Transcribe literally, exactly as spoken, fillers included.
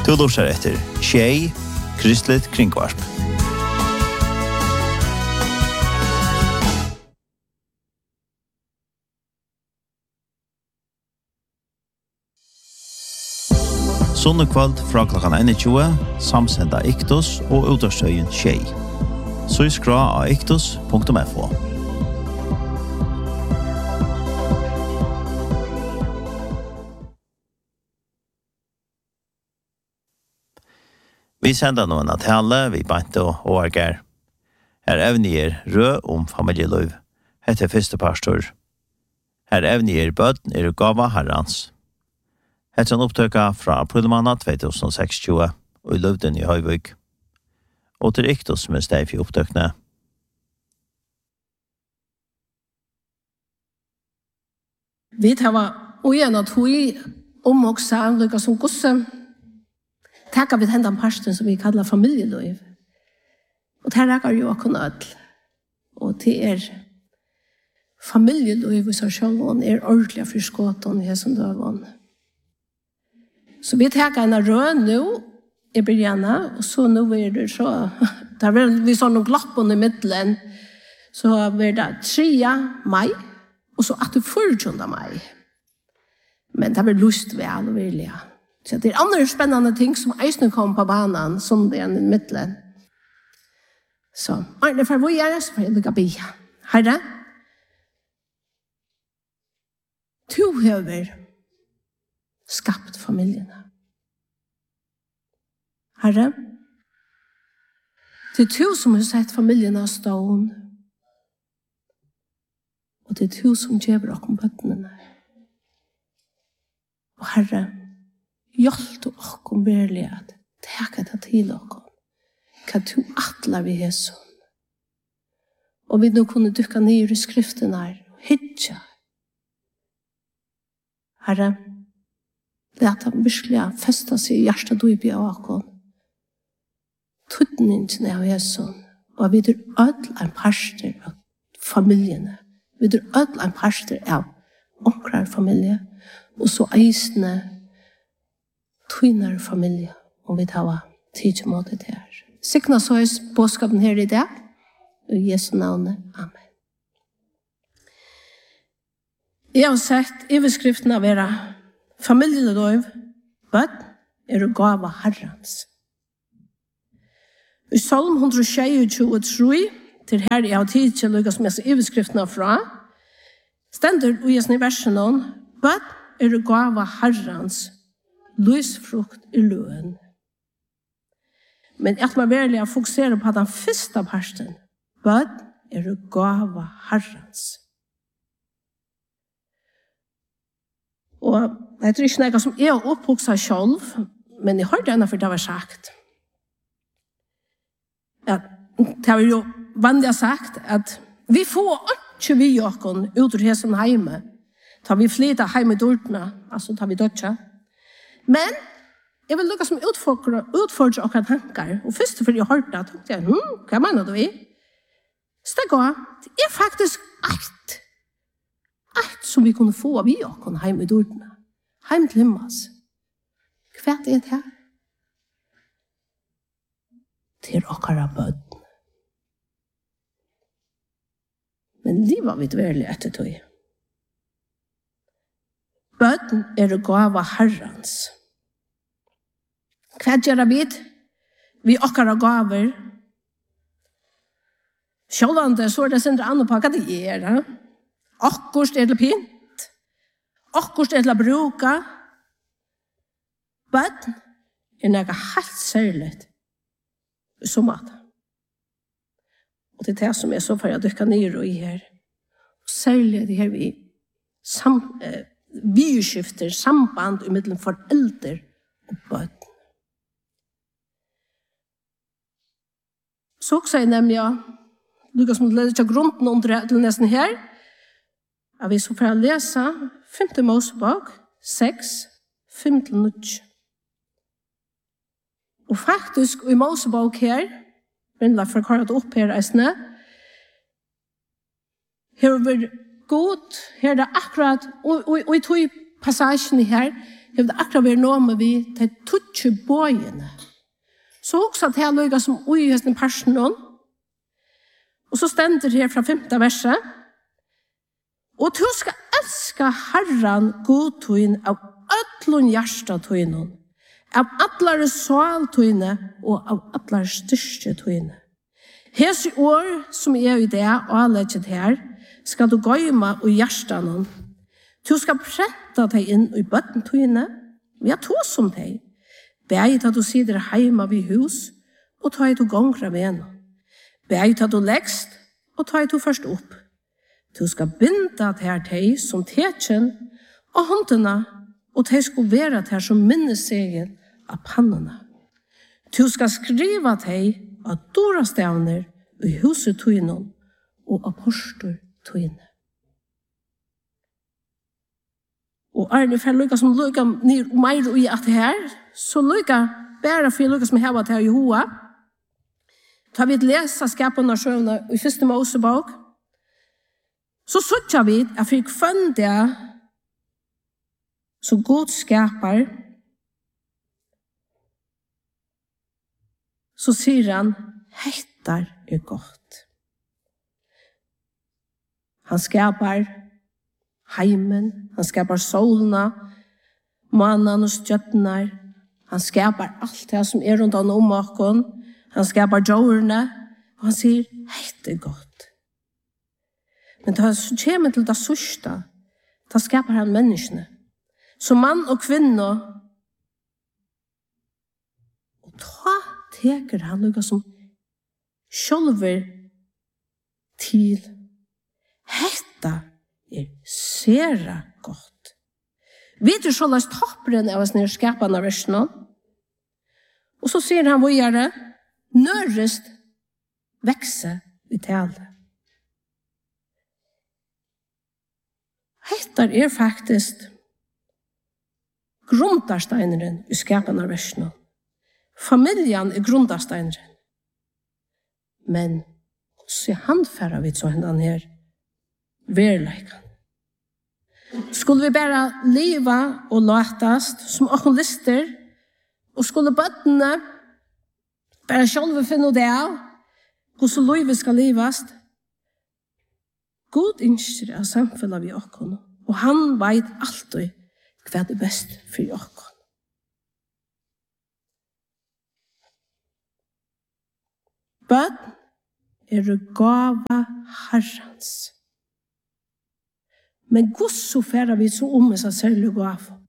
Du lurer etter Tjej, Kristligt Kringvarp. Sunnekvald fra klokkan tjueen, samsenda Iktos og utårstøyen Tjej. Så skra av iktos punktum f o. Vi sender noen av tale, vi bante og årger. Her evnier rød om familieløv. Hette første pastor. Her evnier bøtten er gava herrans. Hette en opptøkka fra aprilmanna tjuetusen og sekstjue og i Løvden i Høyvøk. Og til Iktos som er steg for opptøkene. Vi tar ujena tog om också lika som gosse. Tackar vi den parten som vi kallar familjelöv. Och det här räcker ju att kunna öll. Och det är familjelöv så själv är ordentliga för skåten i som dövan. Så vi tar en röd nu i början och så nu är det så där vi så någon glapp i mitten så blir det tredje maj och så att det fjortonde maj. Men det blir lust väl och vilja. Så det är andra spännande ting som eisen kom på banan som det är i mitten. Så, det får vi göra så får jag lycka be. Herre, du har skapt familjerna. Herre, det är du som har sett familjerna stån. Och det är du som ger oss bötterna. Och Herre, hjälp du oss verkligen att täcka det till oss. Kan du attla vi Jesus. Och vi nu kunde dyka ner i skriften här och hitta. Herre, låt ham virkelig festa sig i hjärtat och i björkon. Tutningen av Jesus. Och vi är ödla en parster av familjerna. Vi är ödla en parster av onkrar familjer. Och så eisne tvinnar familjer. Om vi tar tid mot det här. Sikna så är bådskapen här i dag. I Jesu navn. Amen. Jag har sett överskriften av era familjelöv. Vad är det gava herrans? I Psalm one tjugotre, till här jag har tid till att lyckas med sig överskrifterna från, ständer och ges i versen om, vad är det gava herrans? Lysfrukt i lön. Men att man verkligen fokuserar på den första parten. Vad är det gava herrans? Och det är inte något som jag uppvuxar själv, men jag hörde ena för det var sagt. Att det har ju vanliga sagt att vi får inte vi åkon ut ur hesen hemme. Tar vi flytta hem i dortna, alltså tar vi dödja. Men jag vill lukka som utfordra, utfordra och tankar. Och först för jag hörde det, tänkte jag, hm, vad menar du vi? Steg av, det är faktiskt allt. Allt som vi kunde få vi åkon hem i dortna. Hem till himmas. Kvärt är det här? Till åkara böden. Men det var vi ett väldigt eftertøy. Böden är det gava herrans. Kvärt gör vi? Vi åkara gaver. Självande så är det sen andra på vad det är. Akkurst är det pint. Akkurst är det bruka. Böden är något helt särskilt. Som att. Och det är det som är så för att dyka ner och i här. Särskilt det här vi sam, eh, vi skifter samband i mellan föräldrar och barn. Så också är nämligen Lukas mot läsa grunden under till nästan här. Jag vill så för att läsa femte Mosebok sex fem till nio. Och faktiskt i Mosebok här, men la förklarat upp här äsne. Här var god, här är det akkurat, och, och, och i tog passagen här, jeg vil akkurat være noe med vi til tutsi bøyene. Så også at jeg løyga som ui hesten personen, og så stender det her fra femte verset, og du skal elska Herran godtøyen av ødlun hjertatøyene, av atlare saltøyene og av atlare styrste tøyene. Hese år som er i det, og anlegget her, skal du gøyma og hjertanen. Du skal prenta deg inn i bøttentøyene, vi har to som deg. Begit at du sitter heima vid hus, og ta et du gonger av en. Begit at du legst, og ta et du først opp. Du skal binda til deg som tekjen, og håndene, og de skal være til som minnesegel av pannene. Du skal skriva deg av dorastavner i huset tøynen og apostor tøyne. Og Arne, for jeg lykker som lykker mer i at det her, så lykker bare for jeg lykker som hever til Jehova. Da vi leser skapene av sjøvene i første Mosebok, så sørger vi at vi kvann det så god skapar, så sier han, hettar er godt. Han skapar heimen, han skapar solna, mannen og stjøttene, han skapar alt det som er rundt om omakon, han skapar jordene, og han sier, hettar er godt. Men da så kommer til det sørste, da skapar han menneskene. Så mann og kvinne, og da teker han noe som sjølver til. Hetta er sera godt. Vet du så løs topperen av oss nere skapene av versene? Og så sier han videre, nørest vekse i tale. Hetta er faktisk grundarsteineren i skapene av versene. Familjen er grundarsteineren. Men så han færre vidt så hendan her verleikan. Skulle vi bare leva og latast som åkken lister, og skulle bøttene bare sjølve finne det av, hvordan livet skal livast, God innskjer av samfunnet vi åkken, og han vet alltid hva det er best for åkken. Bøtt er gava Herrens. Men Guds så færer vi så om seg særlig gav.